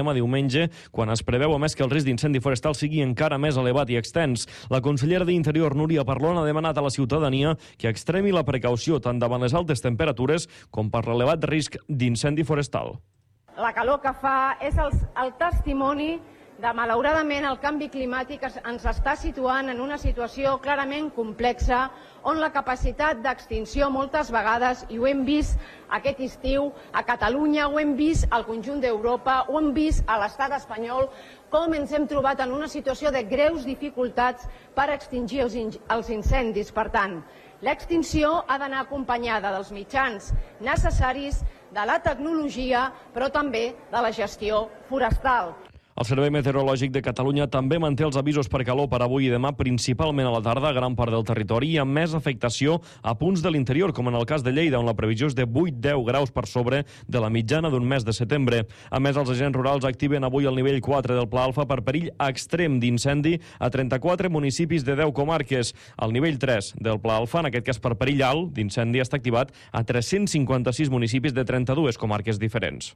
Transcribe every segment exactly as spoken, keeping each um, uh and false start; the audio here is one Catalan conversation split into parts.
demà diumenge, quan es preveu a més que el risc d'incendi forestal sigui encara més elevat i extens. La consellera d'Interior, Núria Parlon, ha demanat a la ciutadania que extremi la precaució tant davant les altes temperatures com per l'elevat risc d'incendi forestal. La calor que fa és el, el testimoni de, malauradament, el canvi climàtic ens està situant en una situació clarament complexa on la capacitat d'extinció moltes vegades, i ho hem vist aquest estiu a Catalunya, ho hem vist al conjunt d'Europa, ho hem vist a l'estat espanyol, com ens hem trobat en una situació de greus dificultats per extingir els incendis. Per tant, l'extinció ha d'anar acompanyada dels mitjans necessaris, de la tecnologia, però també de la gestió forestal. El Servei Meteorològic de Catalunya també manté els avisos per calor per avui i demà, principalment a la tarda, a gran part del territori, i amb més afectació a punts de l'interior, com en el cas de Lleida, on la previsió és de vuit a deu graus per sobre de la mitjana d'un mes de setembre. A més, els agents rurals activen avui el nivell quatre del Pla Alfa per perill extrem d'incendi a trenta-quatre municipis de deu comarques. El nivell tres del Pla Alfa, en aquest cas per perill alt d'incendi, està activat a tres-cents cinquanta-sis municipis de trenta-dues comarques diferents.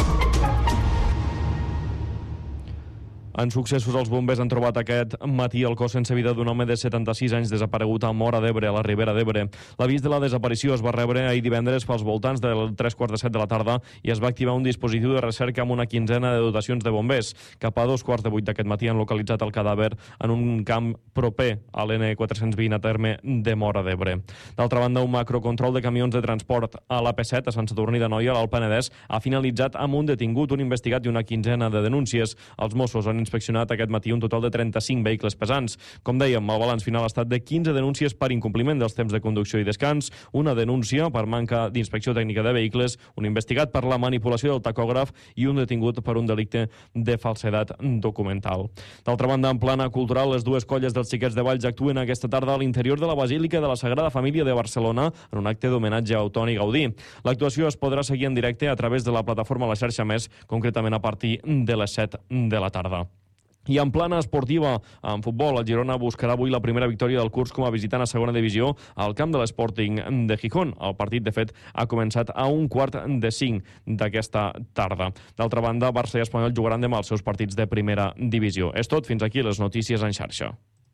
En successos, els bombers han trobat aquest matí el cos sense vida d'un home de setanta-sis anys desaparegut a Móra d'Ebre, a la Ribera d'Ebre. L'avís de la desaparició es va rebre ahir divendres pels voltants del tres quarts de set de la tarda i es va activar un dispositiu de recerca amb una quinzena de dotacions de bombers. Cap a dos quarts de vuit d'aquest matí han localitzat el cadàver en un camp proper a l'N quatre-cents vint a terme de Móra d'Ebre. D'altra banda, un macrocontrol de camions de transport a l'A P set a Sant Sadurní d'Anoia, a l'Alt Penedès, ha finalitzat amb un detingut, un investigat i una quinzena de denúncies. Els Mossos han inspeccionat aquest matí un total de trenta-cinc vehicles pesants. Com dèiem, el balanç final ha estat de quinze denúncies per incompliment dels temps de conducció i descans, una denúncia per manca d'inspecció tècnica de vehicles, un investigat per la manipulació del tacògraf i un detingut per un delicte de falsedat documental. D'altra banda, en plana cultural, les dues colles dels Xiquets de Valls actuen aquesta tarda a l'interior de la Basílica de la Sagrada Família de Barcelona en un acte d'homenatge a Toni Gaudí. L'actuació es podrà seguir en directe a través de la plataforma La Xarxa Més, concretament a partir de les set de la tarda. I en plana esportiva, en futbol, el Girona buscarà avui la primera victòria del curs com a visitant a segona divisió al camp de l'Sporting de Gijón. El partit, de fet, ha començat a un quart de cinc d'aquesta tarda. D'altra banda, Barça i Espanyol jugaran demà els seus partits de primera divisió. És tot, fins aquí les notícies en xarxa.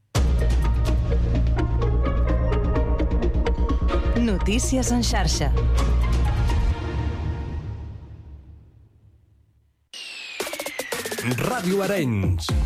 Notícies en xarxa. Ràdio Arenys.